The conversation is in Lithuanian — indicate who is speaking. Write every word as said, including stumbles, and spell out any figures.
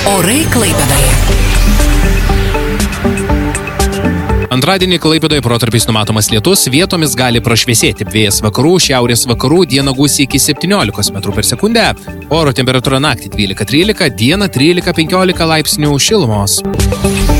Speaker 1: Orai Klaipėdoje.
Speaker 2: Antradienį Klaipėdoje protarpiais numatomas lietus, vietomis gali prašviesėti. Vėjas vakarų, šiaurės vakarų, dieną gūsiai iki septyniolikos metrų per sekundę. Oro temperatūra naktį dvylika trylika, dieną trylika penkiolika laipsnių šilumos.